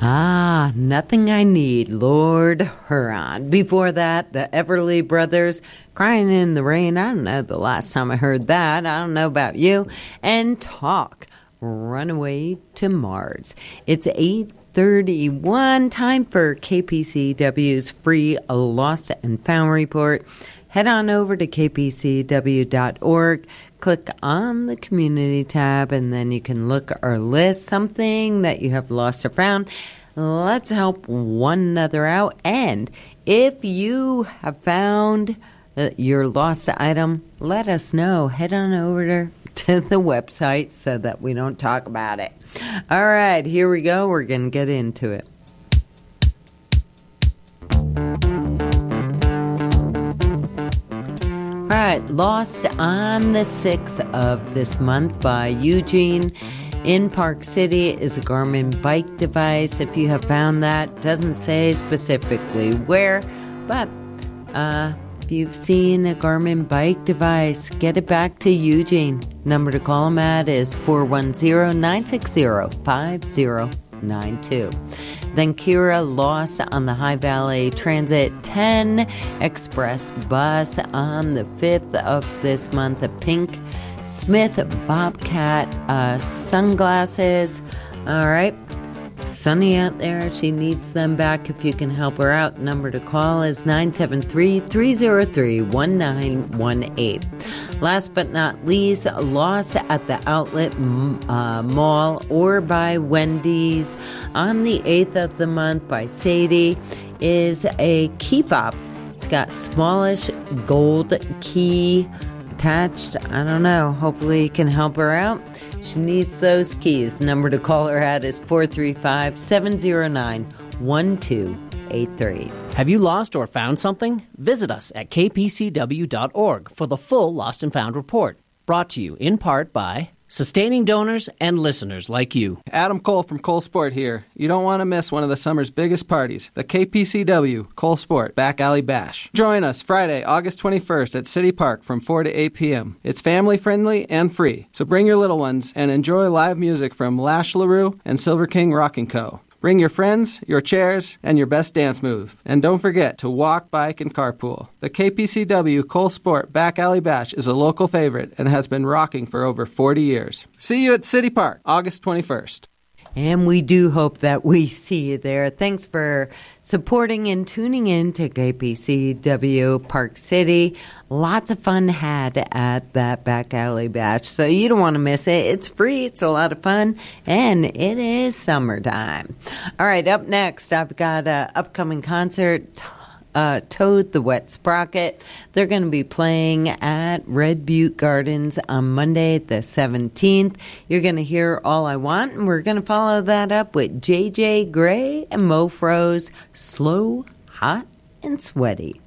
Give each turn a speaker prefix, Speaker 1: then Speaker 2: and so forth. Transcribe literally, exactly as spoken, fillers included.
Speaker 1: Ah, Nothing I Need, Lord Huron. Before that, the Everly Brothers, Crying in the Rain. I don't know the last time I heard that. I don't know about you. And Talk, Runaway to Mars. It's eight thirty-one, time for K P C W's free Lost and Found report. Head on over to k p c w dot org. Click on the community tab, and then you can look or list something that you have lost or found. Let's help one another out. And if you have found uh, your lost item, let us know. Head on over to the website so that we don't talk about it. All right, here we go. We're going to get into it. All right, Lost on the sixth of this month by Eugene in Park City is a Garmin bike device. If you have found that, doesn't say specifically where, but uh, if you've seen a Garmin bike device, get it back to Eugene. Number to call him at is four one zero, nine six zero, five zero nine two. Then Kira lost on the High Valley Transit ten Express bus on the fifth of this month. A pink Smith Bobcat uh, sunglasses. All right. Sunny out there. She needs them back if you can help her out. Number to call is nine seven three, three zero three, one nine one eight. Last but not least, lost at the Outlet uh, Mall or by Wendy's on the eighth of the month by Sadie is a key fob. It's got smallish gold key attached. I don't know. Hopefully you can help her out. She needs those keys. Number to call her at is four three five, seven zero nine, one two eight three.
Speaker 2: Have you lost or found something? Visit us at k p c w dot org for the full Lost and Found report. Brought to you in part by sustaining donors and listeners like you.
Speaker 3: Adam Cole from Cole Sport here. You don't want to miss one of the summer's biggest parties, the K P C W Cole Sport Back Alley Bash. Join us Friday, August twenty-first at City Park from four to eight p.m. It's family-friendly and free, so bring your little ones and enjoy live music from Lash LaRue and Silver King Rock and Co. Bring your friends, your chairs, and your best dance move. And don't forget to walk, bike, and carpool. The K P C W Cole Sport Back Alley Bash is a local favorite and has been rocking for over forty years. See you at City Park, August twenty-first.
Speaker 1: And we do hope that we see you there. Thanks for supporting and tuning in to K P C W Park City. Lots of fun had at that Back Alley Bash, so you don't want to miss it. It's free, it's a lot of fun, and it is summertime. All right, up next, I've got an upcoming concert, Uh, Toad the Wet Sprocket. They're going to be playing at Red Butte Gardens on Monday the seventeenth. You're going to hear All I Want, and we're going to follow that up with J J Grey and Mo Fro's Slow, Hot, and Sweaty.